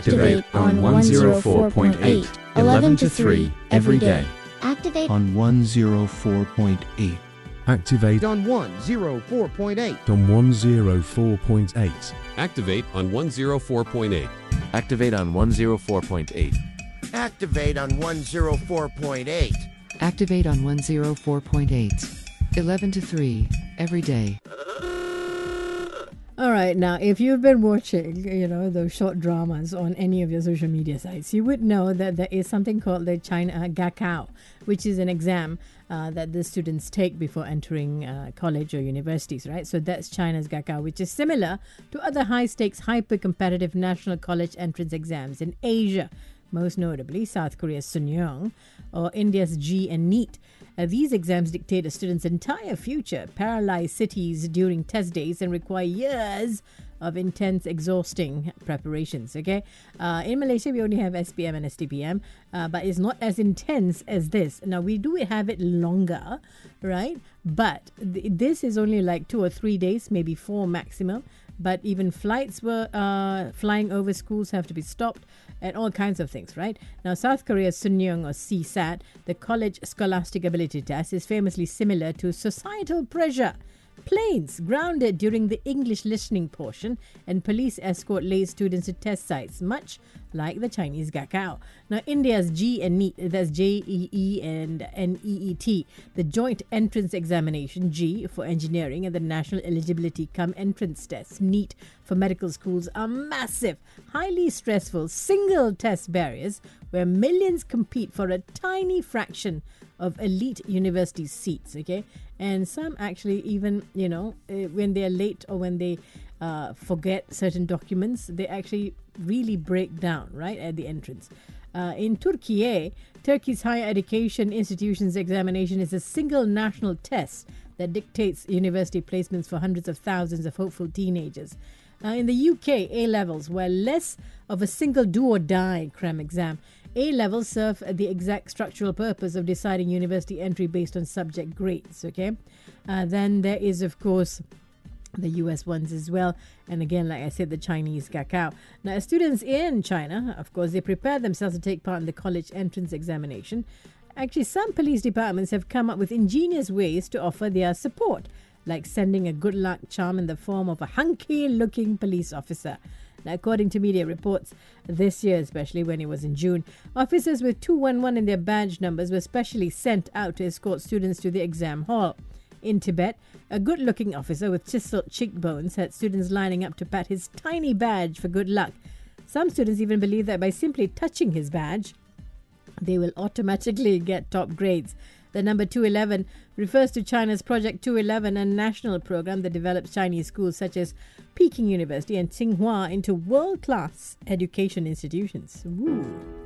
Activate on 104.8, 11 to 3 every day. Activate on 104.8. Activate on 104.8. on 104.8. Activate on 104.8. Activate on 104.8. Activate on 104.8. Activate on 104.8. 11 to 3 every day. All right, now if you've been watching, those short dramas on any of your social media sites, you would know that there is something called the China Gaokao, which is an exam that the students take before entering college or universities, right? So that's China's Gaokao, which is similar to other high-stakes, hyper-competitive national college entrance exams in Asia, most notably South Korea's Sunyoung or India's JEE and NEET. These exams dictate a student's entire future, paralyze cities during test days, and require years of intense, exhausting preparations. Okay, in Malaysia we only have SPM and STPM, but it's not as intense as this. Now we do have it longer, right? But this is only like 2 or 3 days, maybe 4 maximum. But even flights were flying over schools have to be stopped, and all kinds of things, right? Now, South Korea's Sunyoung or CSAT, the College Scholastic Ability Test, is famously similar to societal pressure. Planes grounded during the English listening portion, and police escort lay students to test sites, much like the Chinese Gaokao. Now, India's JEE and NEET, that's JEE and NEET, the Joint Entrance Examination, JEE for engineering, and the National Eligibility Cum Entrance Test, NEET for medical schools, are massive, highly stressful, single test barriers where millions compete for a tiny fraction of elite university seats, okay? And some actually even, when they're late or when they forget certain documents, they actually really break down, right, at the entrance. In Turkey, Turkey's higher education institutions examination is a single national test that dictates university placements for hundreds of thousands of hopeful teenagers. In the UK, A-levels were less of a single do-or-die cram exam. A-levels serve the exact structural purpose of deciding university entry based on subject grades, okay? Then there is, of course, the US ones as well. And again, like I said, the Chinese Gaokao. Now, as students in China, of course, they prepare themselves to take part in the college entrance examination. Actually, some police departments have come up with ingenious ways to offer their support, like sending a good luck charm in the form of a hunky-looking police officer. Now, according to media reports, this year, especially when it was in June, officers with 211 in their badge numbers were specially sent out to escort students to the exam hall. In Tibet, a good-looking officer with chiseled cheekbones had students lining up to pat his tiny badge for good luck. Some students even believe that by simply touching his badge, they will automatically get top grades. The number 211 refers to China's Project 211, a national program that develops Chinese schools such as Peking University and Tsinghua into world-class education institutions. Ooh.